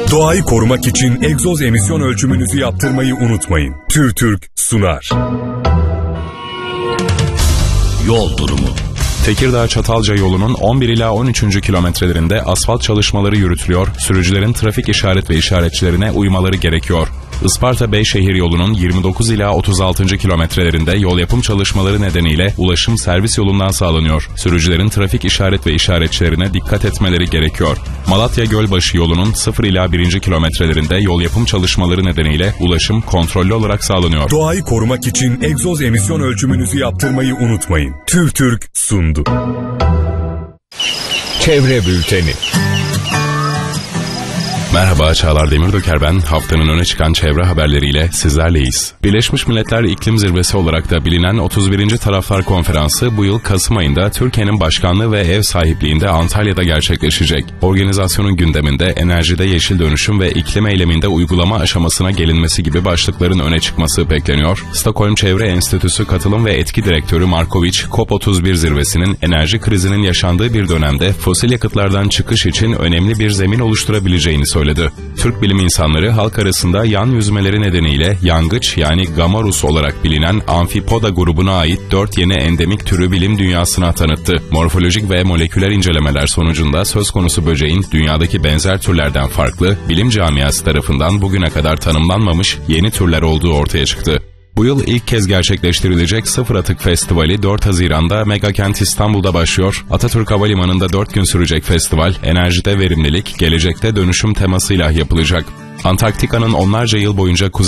Doğayı korumak için egzoz emisyon ölçümünüzü yaptırmayı unutmayın. TÜRTÜRK sunar. Yol durumu. Tekirdağ-Çatalca yolunun 11 ila 13. kilometrelerinde asfalt çalışmaları yürütülüyor, sürücülerin trafik işaret ve işaretçilerine uymaları gerekiyor. Isparta-Beyşehir yolunun 29 ila 36. kilometrelerinde yol yapım çalışmaları nedeniyle ulaşım servis yolundan sağlanıyor. Sürücülerin trafik işaret ve işaretçilerine dikkat etmeleri gerekiyor. Malatya-Gölbaşı yolunun 0 ila 1. kilometrelerinde yol yapım çalışmaları nedeniyle ulaşım kontrollü olarak sağlanıyor. Doğayı korumak için egzoz emisyon ölçümünüzü yaptırmayı unutmayın. TÜRTÜRK sundu. Çevre Bülteni. Merhaba, Çağlar Demirdöker ben. Haftanın öne çıkan çevre haberleriyle sizlerleyiz. Birleşmiş Milletler İklim Zirvesi olarak da bilinen 31. Taraflar Konferansı bu yıl Kasım ayında Türkiye'nin başkanlığı ve ev sahipliğinde Antalya'da gerçekleşecek. Organizasyonun gündeminde enerjide yeşil dönüşüm ve iklim eyleminde uygulama aşamasına gelinmesi gibi başlıkların öne çıkması bekleniyor. Stockholm Çevre Enstitüsü Katılım ve Etki Direktörü Markovic, COP31 zirvesinin enerji krizinin yaşandığı bir dönemde fosil yakıtlardan çıkış için önemli bir zemin oluşturabileceğini söyledi. Türk bilim insanları halk arasında yan yüzmeleri nedeniyle yangıç yani Gamarus olarak bilinen Amphipoda grubuna ait 4 yeni endemik türü bilim dünyasına tanıttı. Morfolojik ve moleküler incelemeler sonucunda söz konusu böceğin dünyadaki benzer türlerden farklı, bilim camiası tarafından bugüne kadar tanımlanmamış yeni türler olduğu ortaya çıktı. Bu yıl ilk kez gerçekleştirilecek Sıfır Atık Festivali 4 Haziran'da Megakent İstanbul'da başlıyor. Atatürk Havalimanı'nda 4 gün sürecek festival, enerjide verimlilik, gelecekte dönüşüm temasıyla yapılacak. Antarktika'nın onlarca yıl boyunca